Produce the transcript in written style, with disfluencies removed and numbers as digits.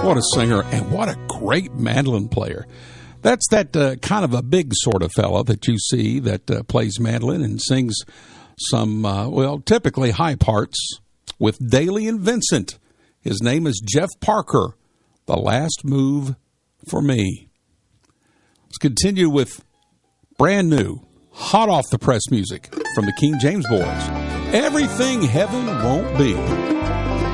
What a singer, and what a great mandolin player. That's that kind of a big sort of fella that you see that plays mandolin and sings some, typically high parts with Daly and Vincent. His name is Jeff Parker, The Last Move for Me. Let's continue with brand new, hot off the press music from the King James Boys. Everything Heaven Won't Be.